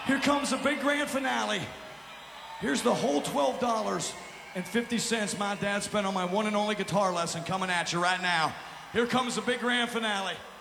Here comes the big grand finale. Here's the whole $12.50 my dad spent on my one and only guitar lesson coming at you right now. Here comes the big grand finale.